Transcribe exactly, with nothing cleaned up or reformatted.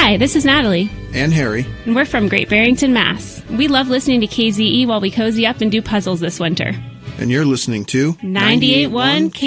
Hi, this is Natalie. And Harry. And we're from Great Barrington, Mass. We love listening to K Z E while we cozy up and do puzzles this winter. And you're listening to ninety-eight point one K